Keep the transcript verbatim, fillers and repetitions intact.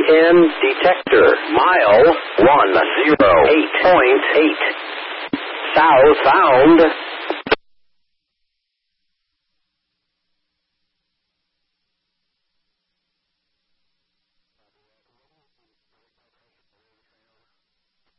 N detector. Mile one zero eight point eight. Southbound.